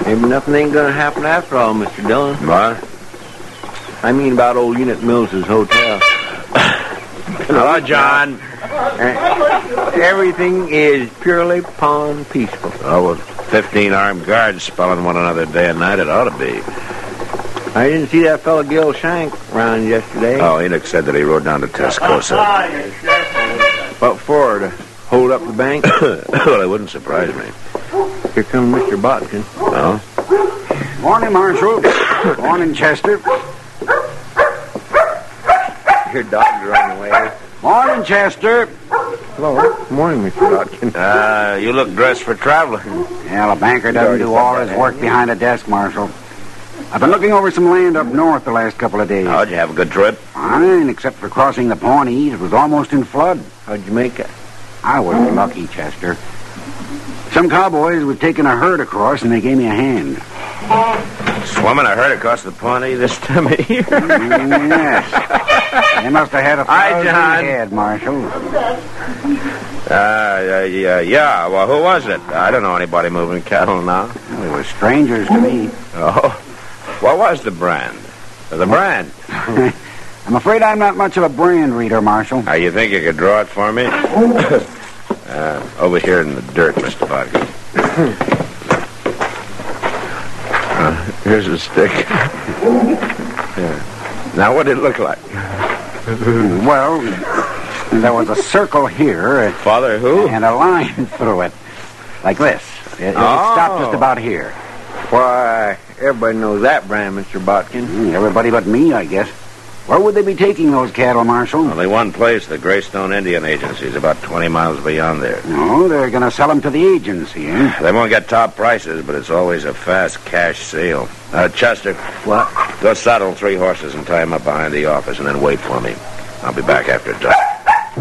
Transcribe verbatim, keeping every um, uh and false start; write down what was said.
Maybe nothing ain't gonna happen after all, Mister Dillon. What? I mean about old Unit Mills's hotel. Hello, John. Uh, everything is purely pawn peaceful. Oh, with fifteen armed guards spelling one another day and night, it ought to be. I didn't see that fellow Gil Shank around yesterday. Oh, Enoch said that he rode down to Tascosa. What for? To hold up the bank? Well, it wouldn't surprise me. Here comes Mister Botkin. Well? Morning, Marshal. Morning, Chester. Your dogs are on the way. Morning, Chester. Hello. Morning, Mister Botkin. Uh, you look dressed for traveling. Yeah, the banker doesn't do all his work behind a desk, Marshal. I've been looking over some land up north the last couple of days. How'd you have a good trip? Fine, except for crossing the Pawnees. It was almost in flood. How'd you make it? I was lucky, Chester. Some cowboys were taking a herd across, and they gave me a hand. Swimming a herd across the Pawnee this time of year? Mm, yes. They must have had a Hi, thousand John. head, Marshal. Uh, uh, yeah, yeah. Well, who was it? I don't know anybody moving cattle now. Well, they were strangers to me. Oh. What was the brand? The brand? I'm afraid I'm not much of a brand reader, Marshal. Uh, you think you could draw it for me? uh, over here in the dirt, Mister Botkin. uh, here's a stick. Yeah. Now, what did it look like? Well, there was a circle here. Father who? And a line through it. Like this. It, it Oh. stopped just about here. Why, everybody knows that brand, Mister Botkin. Mm, Everybody but me, I guess. Where would they be taking those cattle, Marshal? Only one place, the Greystone Indian Agency, is about twenty miles beyond there. No, they're going to sell them to the agency, eh? They won't get top prices, but it's always a fast cash sale. Uh, Chester. What? Go saddle three horses and tie them up behind the office and then wait for me. I'll be back after dusk.